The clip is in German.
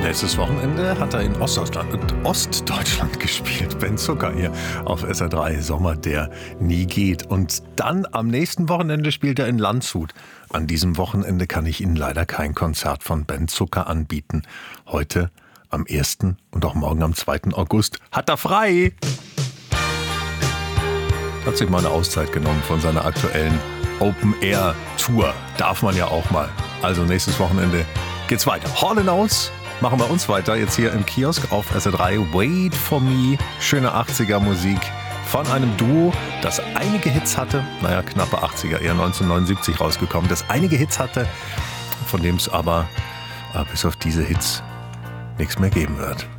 Nächstes Wochenende hat er in Ostdeutschland gespielt. Ben Zucker hier auf SR3, Sommer, der nie geht. Und dann am nächsten Wochenende spielt er in Landshut. An diesem Wochenende kann ich Ihnen leider kein Konzert von Ben Zucker anbieten. Heute am 1. und auch morgen am 2. August hat er frei. Hat sich mal eine Auszeit genommen von seiner aktuellen Open-Air-Tour. Darf man ja auch mal. Also nächstes Wochenende geht's weiter. Hall & Oates machen wir uns weiter jetzt hier im Kiosk auf SR3. Wait for Me. Schöne 80er Musik von einem Duo, das einige Hits hatte. Naja, knappe 80er, eher 1979 rausgekommen. Das einige Hits hatte, von dem es aber bis auf diese Hits nichts mehr geben wird.